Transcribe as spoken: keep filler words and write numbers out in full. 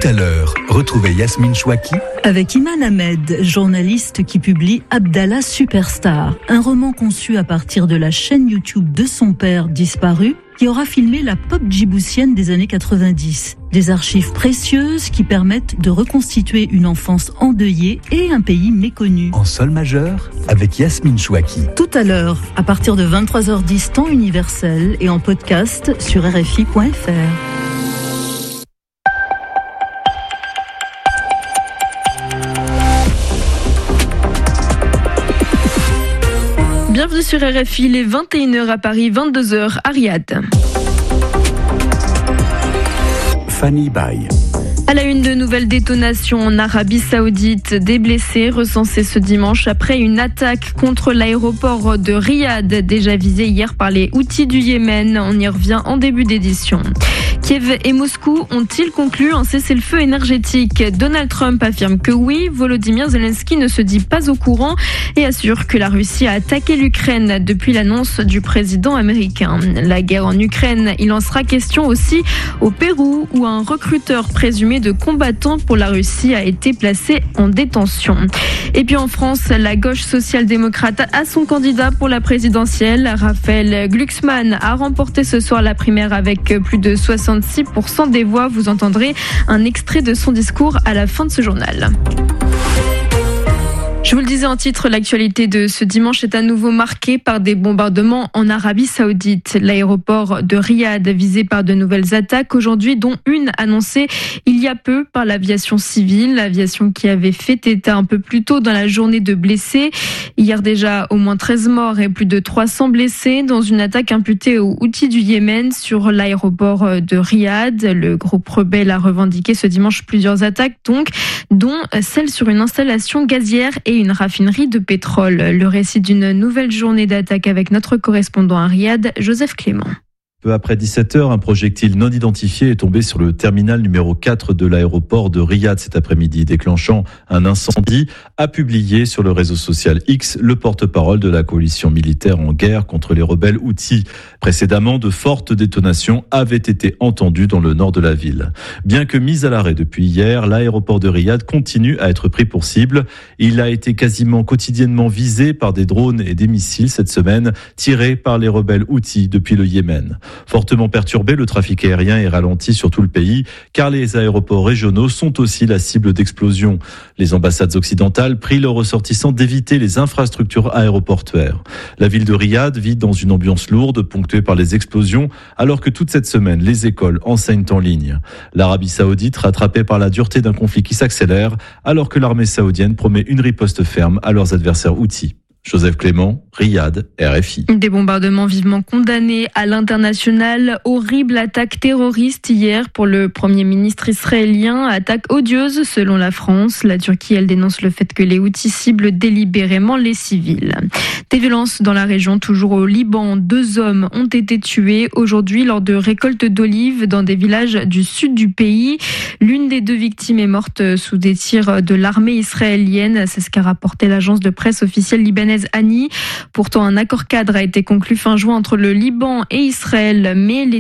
à l'heure, retrouvez Yasmine Chouaki avec Iman Ahmed, journaliste qui publie Abdallah Superstar, un roman conçu à partir de la chaîne YouTube de son père disparu, qui aura filmé la pop djiboutienne des années quatre-vingt-dix. Des archives précieuses qui permettent de reconstituer une enfance endeuillée et un pays méconnu. En sol majeur avec Yasmine Chouaki. Tout à l'heure, à partir de vingt-trois heures dix temps universel et en podcast sur R F I point F R. Bienvenue sur R F I, il est vingt et une heures à Paris, vingt-deux heures à Riyad. Fanny Baye. À la une, de nouvelles détonations en Arabie Saoudite, des blessés recensés ce dimanche après une attaque contre l'aéroport de Riyad, déjà visé hier par les Houthis du Yémen. On y revient en début d'édition. Kiev et Moscou ont-ils conclu un cessez-le-feu énergétique ? Donald Trump affirme que oui, Volodymyr Zelensky ne se dit pas au courant et assure que la Russie a attaqué l'Ukraine depuis l'annonce du président américain. La guerre en Ukraine, il en sera question aussi au Pérou où un recruteur présumé de combattants pour la Russie a été placé en détention. Et puis en France, la gauche social-démocrate a son candidat pour la présidentielle. Raphaël Glucksmann a remporté ce soir la primaire avec plus de soixante-six pour cent des voix. Vous entendrez un extrait de son discours à la fin de ce journal. Je vous le disais en titre, l'actualité de ce dimanche est à nouveau marquée par des bombardements en Arabie Saoudite. L'aéroport de Riyad visé par de nouvelles attaques aujourd'hui, dont une annoncée il y a peu par l'aviation civile. L'aviation qui avait fait état un peu plus tôt dans la journée de blessés. Hier déjà, au moins treize morts et plus de trois cents blessés dans une attaque imputée aux Houthis du Yémen sur l'aéroport de Riyad. Le groupe rebelle a revendiqué ce dimanche plusieurs attaques, donc, dont celle sur une installation gazière et une raffinerie de pétrole. Le récit d'une nouvelle journée d'attaque avec notre correspondant à Riyad, Joseph Clément. Peu après dix-sept heures, un projectile non identifié est tombé sur le terminal numéro quatre de l'aéroport de Riyad cet après-midi, déclenchant un incendie, a publié sur le réseau social X le porte-parole de la coalition militaire en guerre contre les rebelles Houthis. Précédemment, de fortes détonations avaient été entendues dans le nord de la ville. Bien que mis à l'arrêt depuis hier, l'aéroport de Riyad continue à être pris pour cible. Il a été quasiment quotidiennement visé par des drones et des missiles cette semaine, tirés par les rebelles Houthis depuis le Yémen. Fortement perturbé, le trafic aérien est ralenti sur tout le pays, car les aéroports régionaux sont aussi la cible d'explosions. Les ambassades occidentales prient leurs ressortissants d'éviter les infrastructures aéroportuaires. La ville de Riyad vit dans une ambiance lourde, ponctuée par les explosions, alors que toute cette semaine, les écoles enseignent en ligne. L'Arabie Saoudite, rattrapée par la dureté d'un conflit qui s'accélère, alors que l'armée saoudienne promet une riposte ferme à leurs adversaires Houthis. Joseph Clément, Riyad, R F I. Des bombardements vivement condamnés à l'international. Horrible attaque terroriste hier pour le Premier ministre israélien. Attaque odieuse selon la France. La Turquie, elle dénonce le fait que les Houthis ciblent délibérément les civils. Des violences dans la région, toujours au Liban. Deux hommes ont été tués aujourd'hui lors de récoltes d'olives dans des villages du sud du pays. L'une des deux victimes est morte sous des tirs de l'armée israélienne. C'est ce qu'a rapporté l'agence de presse officielle libanaise Ani. Pourtant, un accord cadre a été conclu fin juin entre le Liban et Israël, mais les